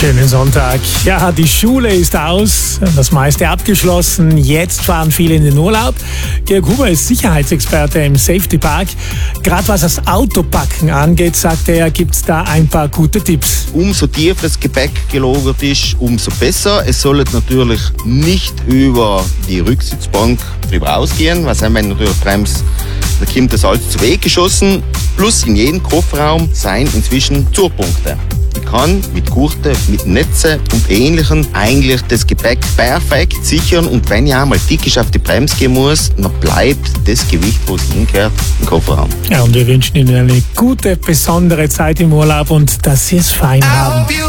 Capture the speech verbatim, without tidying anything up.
Schönen Sonntag. Ja, die Schule ist aus, das meiste abgeschlossen. Jetzt fahren viele in den Urlaub. Georg Huber ist Sicherheitsexperte im Safety Park. Gerade was das Autopacken angeht, sagt er, gibt es da ein paar gute Tipps. Umso tiefer das Gepäck gelagert ist, umso besser. Es soll natürlich nicht über die Rücksitzbank drüber ausgehen, was wenn natürlich bremst, da kommt das alles zu Weg geschossen. Plus in jedem Kofferraum seien inzwischen Zurpunkte. Ich kann mit Gurten, mit Netzen und Ähnlichem eigentlich das Gepäck perfekt sichern, und wenn ich einmal dick auf die Bremse gehen muss, dann bleibt das Gewicht, wo es hingehört, im Kofferraum. Ja, und wir wünschen Ihnen eine gute, besondere Zeit im Urlaub und dass Sie es fein haben.